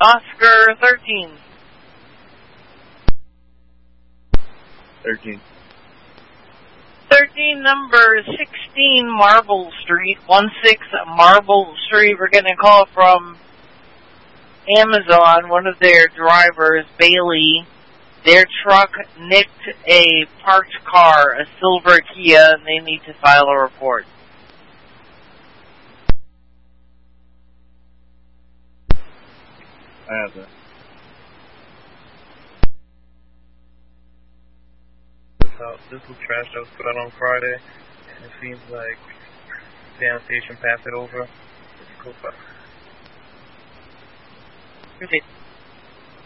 Oscar 13. 13. 13, number 16, Marble Street, 16 Marble Street. We're getting a call from Amazon, one of their drivers, Bailey. Their truck nicked a parked car, a silver Kia, and they need to file a report. I have that. This was trash that was put out on Friday, and it seems like sanitation passed it over. It's cool. Okay.